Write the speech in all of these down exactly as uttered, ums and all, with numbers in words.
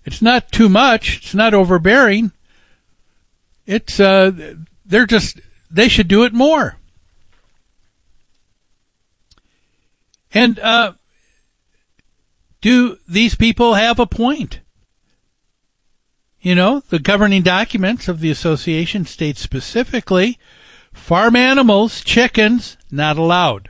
It's not too much. It's not overbearing. It's, uh, they're just, they should do it more. And, uh, do these people have a point? You know, the governing documents of the association state specifically, farm animals, chickens, not allowed.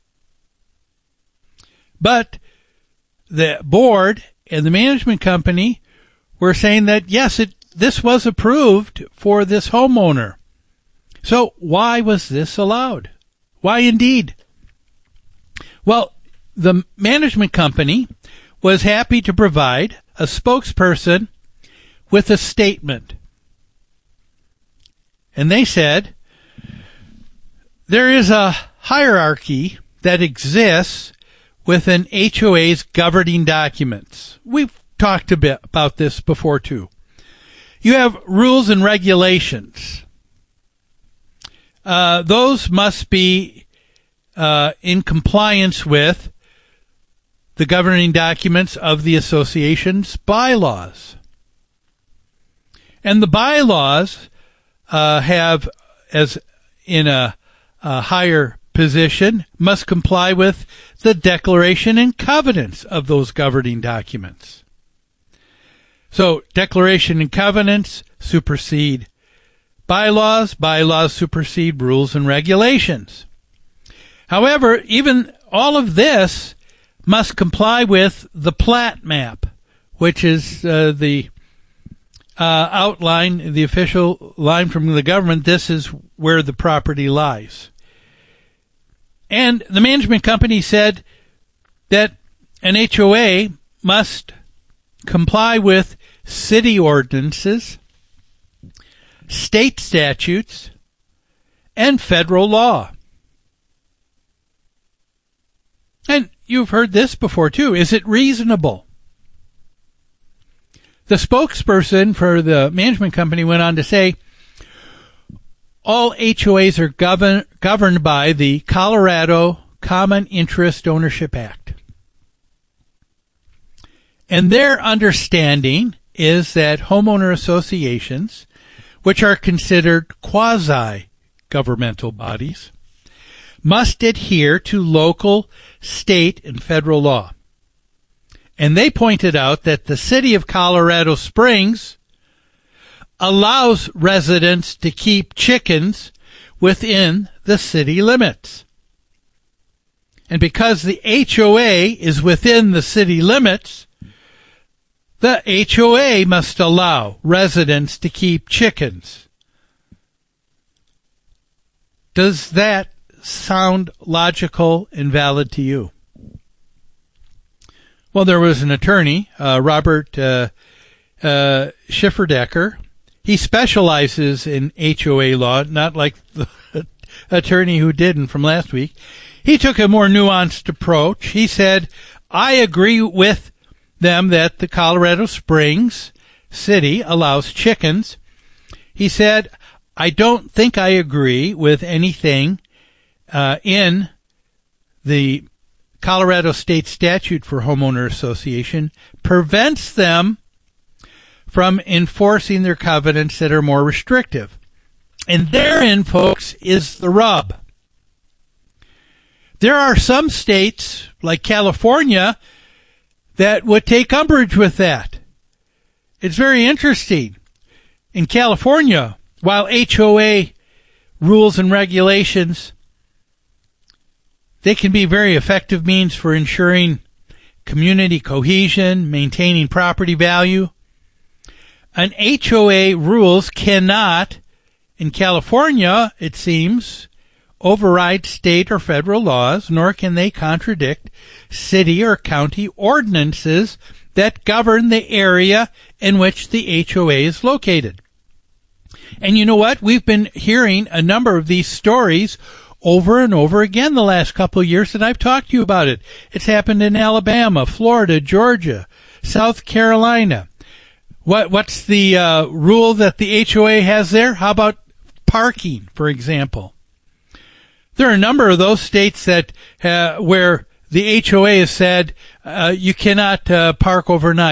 But the board and the management company were saying that, yes, it, this was approved for this homeowner. So why was this allowed? Why indeed? Well, the management company was happy to provide a spokesperson with a statement. And they said, there is a hierarchy that exists within H O A's governing documents. We've talked a bit about this before too. You have rules and regulations. Uh, those must be uh, in compliance with the governing documents of the association's bylaws. And the bylaws uh, have, as in a, a higher position, must comply with the declaration and covenants of those governing documents. So, declaration and covenants supersede bylaws, bylaws supersede rules and regulations. However, even all of this must comply with the plat map, which is uh, the uh, outline, the official line from the government. This is where the property lies. And the management company said that an H O A must comply with city ordinances, state statutes, and federal law. And you've heard this before, too. Is it reasonable? The spokesperson for the management company went on to say, all H O As are govern, governed by the Colorado Common Interest Ownership Act. And their understanding is that homeowner associations, which are considered quasi-governmental bodies, must adhere to local, state, and federal law. And they pointed out that the city of Colorado Springs allows residents to keep chickens within the city limits. And because the H O A is within the city limits, the H O A must allow residents to keep chickens. Does that sound logical and valid to you? Well, there was an attorney, uh, Robert uh, uh, Schifferdecker. He specializes in H O A law, not like the attorney who didn't from last week. He took a more nuanced approach. He said, I agree with them that the Colorado Springs city allows chickens. He said, I don't think I agree with anything uh, in the Colorado state statute for homeowner association prevents them from enforcing their covenants that are more restrictive. And therein, folks, is the rub. There are some states, like California, that would take umbrage with that. It's very interesting. In California, while H O A rules and regulations, they can be very effective means for ensuring community cohesion, maintaining property value. An H O A rules cannot, in California, it seems, override state or federal laws, nor can they contradict city or county ordinances that govern the area in which the H O A is located. And you know what? We've been hearing a number of these stories over and over again the last couple of years, and I've talked to you about it. It's happened in Alabama, Florida, Georgia, South Carolina. What what's the uh, rule that the H O A has there? How about parking, for example? There are a number of those states that uh, where the H O A has said uh, you cannot uh, park overnight.